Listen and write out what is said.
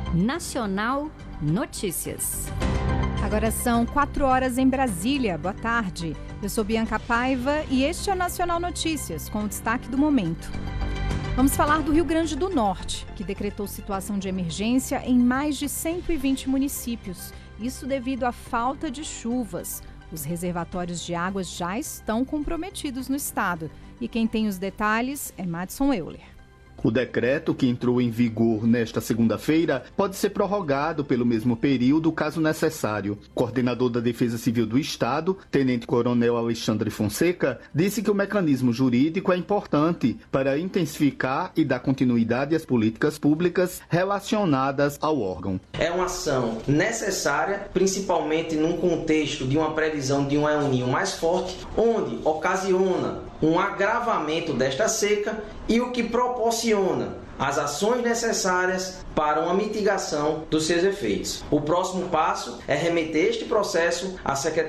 Nacional Notícias. Agora são 4 horas em Brasília. Boa tarde. Eu sou Bianca Paiva e este é o Nacional Notícias, com o destaque do momento. Vamos falar do Rio Grande do Norte, que decretou situação de emergência em mais de 120 municípios. Isso devido à falta de chuvas. Os reservatórios de águas já estão comprometidos no estado. E quem tem os detalhes é Madison Euler. O decreto, que entrou em vigor nesta segunda-feira, pode ser prorrogado pelo mesmo período, caso necessário. O coordenador da Defesa Civil do Estado, Tenente-Coronel Alexandre Fonseca, disse que o mecanismo jurídico é importante para intensificar e dar continuidade às políticas públicas relacionadas ao órgão. É uma ação necessária, principalmente num contexto de uma previsão de um El Niño mais forte, onde ocasiona um agravamento desta seca e o que proporciona as ações necessárias para uma mitigação dos seus efeitos. O próximo passo é remeter este processo à Secretaria